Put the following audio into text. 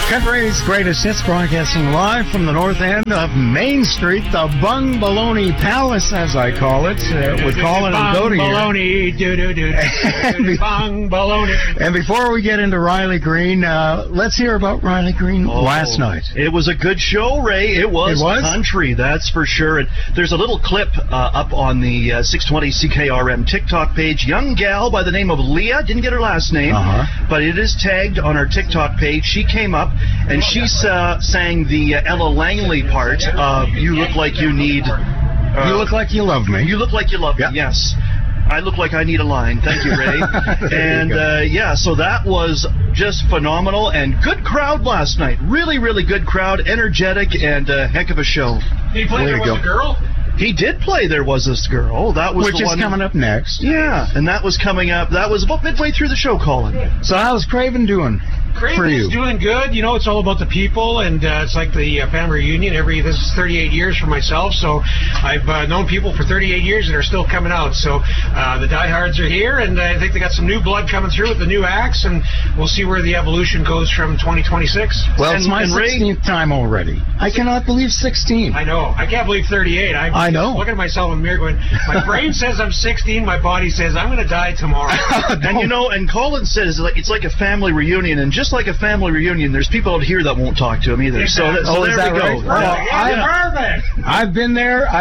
Country's greatest hits, broadcasting live from the north end of Main Street, the Bung-Baloney Palace, as I call it, with Colin and Cody here. Bung-Baloney. And before we get into Riley Green, let's hear about Riley Green last night. It was a good show, Ray. It was country, that's for sure. And there's a little clip up on the 620 CKRM TikTok page. Young gal by the name of Leah, didn't get her last name, but it is tagged on our TikTok page. She came up and she sang the Ella Langley part of You Look Like You Need... You Look Like You Love Me. You Look Like You Love Me, yes. I look like I need a line. Thank you, Ray. And, so that was just phenomenal and good crowd last night. Really, really good crowd, energetic, and a heck of a show. Did he play There Was a Girl? He did play There Was This Girl. That was Which is coming up next. Yeah, and that was coming up. That was about midway through the show, Colin. So how's Craven doing? Craven's doing good. You know, it's all about the people, and it's like the family reunion. This is 38 years for myself, so I've known people for 38 years that are still coming out. So the diehards are here, and I think they got some new blood coming through with the new acts, and we'll see where the evolution goes from 2026. Well, it's my 16th time already. I cannot believe 16. I know. I can't believe 38. I know. Looking at myself in the mirror going, my brain says I'm 16, my body says I'm going to die tomorrow. And, and Colin says it's like a family reunion, and just like a family reunion, there's people out here that won't talk to him either. Exactly. So there we go. Right? Perfect. I've been there.